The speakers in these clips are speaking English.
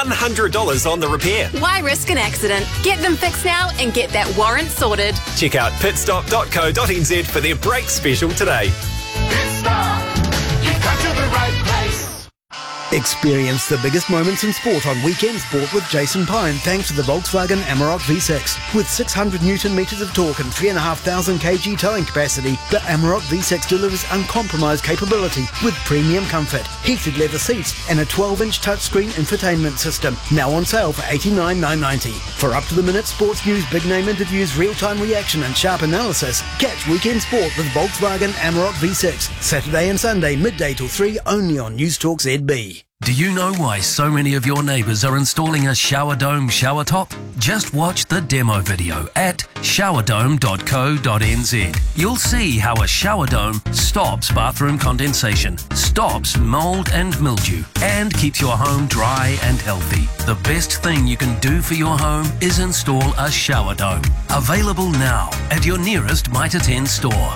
$100 on the repair. Why risk an accident? Get them fixed now and get that warrant sorted. Check out pitstop.co.nz for their break special today. You've come to the right place. Experience the biggest moments in sport on Weekend Sport with Jason Pine, thanks to the Volkswagen Amarok V6. With 600 Newton metres of torque and 3,500 kg towing capacity, the Amarok V6 delivers uncompromised capability with premium comfort, heated leather seats and a 12-inch touchscreen infotainment system. Now on sale for $89,990. For up-to-the-minute sports news, big-name interviews, real-time reaction and sharp analysis, catch Weekend Sport with Volkswagen Amarok V6. Saturday and Sunday, midday till 3, only on News Talk ZB. Do you know why so many of your neighbours are installing a shower dome shower top? Just watch the demo video at showerdome.co.nz. You'll see how a shower dome stops bathroom condensation, stops mould and mildew, and keeps your home dry and healthy. The best thing you can do for your home is install a shower dome. Available now at your nearest Mitre 10 store.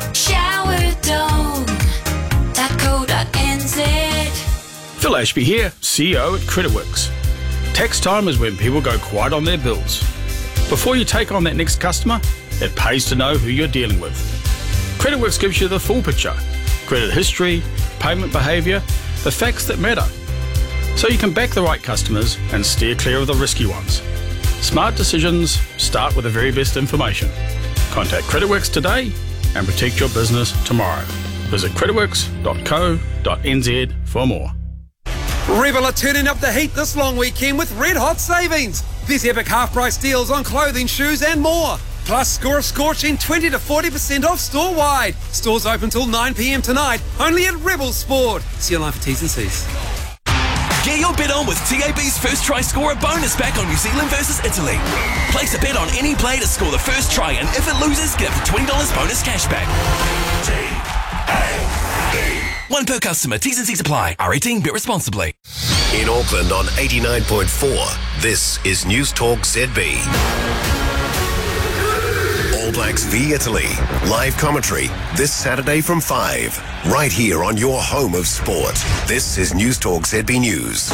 Showerdome.co.nz. Phil Ashby here, CEO at CreditWorks. Tax time is when people go quiet on their bills. Before you take on that next customer, it pays to know who you're dealing with. CreditWorks gives you the full picture: credit history, payment behaviour, the facts that matter. So you can back the right customers and steer clear of the risky ones. Smart decisions start with the very best information. Contact CreditWorks today and protect your business tomorrow. Visit creditworks.co.nz for more. Rebel are turning up the heat this long weekend with red hot savings. There's epic half price deals on clothing, shoes and more. Plus score a scorching 20 to 40% off store wide. Stores open till 9 p.m. tonight, only at Rebel Sport. See you online for T's and C's. Get your bet on with TAB's First Try Scorer bonus back on New Zealand versus Italy. Place a bet on any play to score the first try, and if it loses, get up to $20 bonus cashback. One per customer. T's and C's apply. R18. Bet responsibly. In Auckland on 89.4, this is News Talk ZB. All Blacks v Italy. Live commentary this Saturday from 5. Right here on your home of sport. This is News Talk ZB News.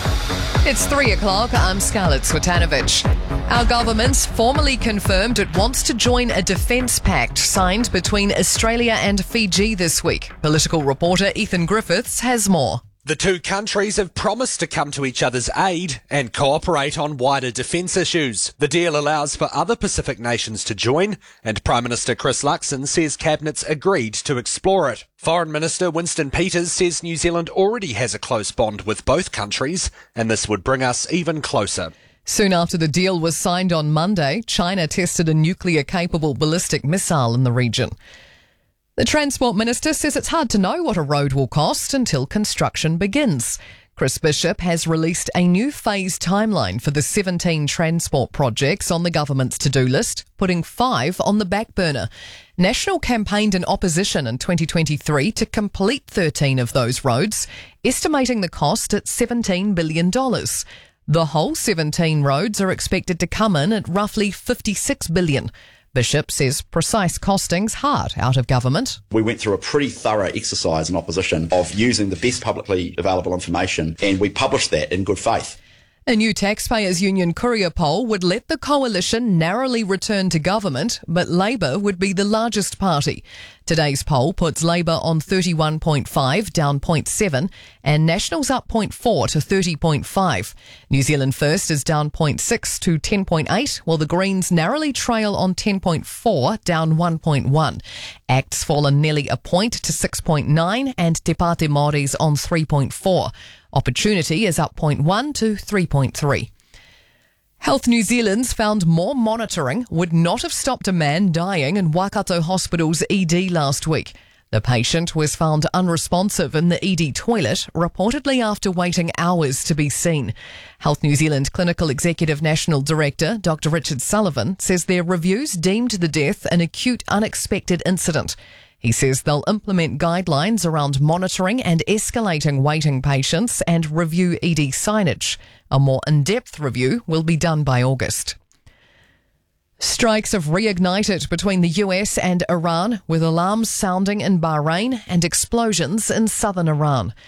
It's 3 o'clock. I'm Scarlett Swetanovic. Our government's formally confirmed it wants to join a defence pact signed between Australia and Fiji this week. Political reporter Ethan Griffiths has more. The two countries have promised to come to each other's aid and cooperate on wider defence issues. The deal allows for other Pacific nations to join, and Prime Minister Chris Luxon says Cabinet's agreed to explore it. Foreign Minister Winston Peters says New Zealand already has a close bond with both countries, and this would bring us even closer. Soon after the deal was signed on Monday, China tested a nuclear-capable ballistic missile in the region. The Transport Minister says it's hard to know what a road will cost until construction begins. Chris Bishop has released a new phased timeline for the 17 transport projects on the government's to-do list, putting 5 on the back burner. National campaigned in opposition in 2023 to complete 13 of those roads, estimating the cost at $17 billion. The whole 17 roads are expected to come in at roughly $56 billion. Bishop says precise costing's hard out of government. We went through a pretty thorough exercise in opposition of using the best publicly available information, and we published that in good faith. A new Taxpayers Union courier poll would let the coalition narrowly return to government, but Labour would be the largest party. Today's poll puts Labour on 31.5, down 0.7, and National's up 0.4 to 30.5. New Zealand First is down 0.6 to 10.8, while the Greens narrowly trail on 10.4, down 1.1. ACT's fallen nearly a point to 6.9, and Te Pāti Māori's on 3.4. Opportunity is up 0.1 to 3.3. Health New Zealand's found more monitoring would not have stopped a man dying in Waikato Hospital's ED last week. The patient was found unresponsive in the ED toilet, reportedly after waiting hours to be seen. Health New Zealand Clinical Executive National Director Dr. Richard Sullivan says their reviews deemed the death an acute unexpected incident. He says they'll implement guidelines around monitoring and escalating waiting patients and review ED signage. A more in-depth review will be done by August. Strikes have reignited between the US and Iran, with alarms sounding in Bahrain and explosions in southern Iran.